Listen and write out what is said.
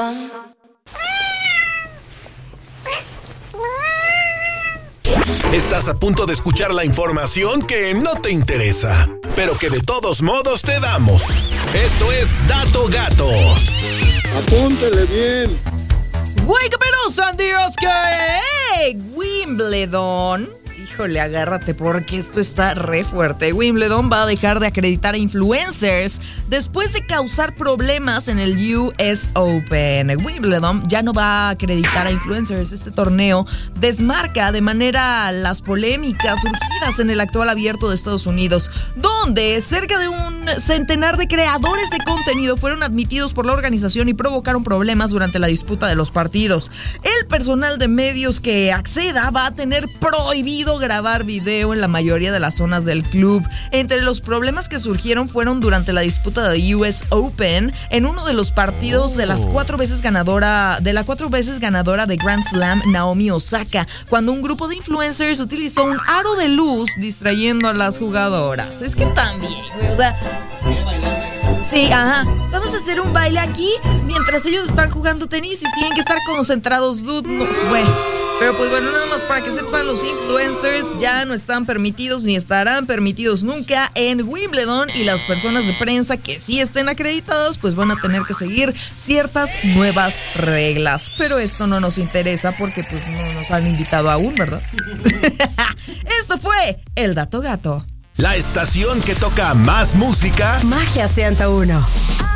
Estás a punto de escuchar la información que no te interesa, pero que de todos modos te damos. Esto es Dato Gato. Apúntele bien. Güey, pero San Dios que Wimbledon. Híjole, agárrate porque esto está re fuerte. Wimbledon va a dejar de acreditar a influencers después de causar problemas en el US Open. Wimbledon ya no va a acreditar a influencers. Este torneo desmarca de manera las polémicas surgidas en el actual abierto de Estados Unidos, donde cerca de un centenar de creadores de contenido fueron admitidos por la organización y provocaron problemas durante la disputa de los partidos. El personal de medios que acceda va a tener prohibido grabar video en la mayoría de las zonas del club. Entre los problemas que surgieron fueron durante la disputa de US Open en uno de los partidos de la 4 veces ganadora de Grand Slam, Naomi Osaka, cuando un grupo de influencers utilizó un aro de luz distrayendo a las jugadoras. Es que también, güey, o sea... Sí, ajá. Vamos a hacer un baile aquí mientras ellos están jugando tenis y tienen que estar concentrados, dude. No, güey. Pero pues bueno, nada más para que sepan, los influencers ya no están permitidos ni estarán permitidos nunca en Wimbledon, y las personas de prensa que sí estén acreditadas pues van a tener que seguir ciertas nuevas reglas. Pero esto no nos interesa porque pues no nos han invitado aún, ¿verdad? Esto fue el Dato Gato. La estación que toca más música. Magia 101.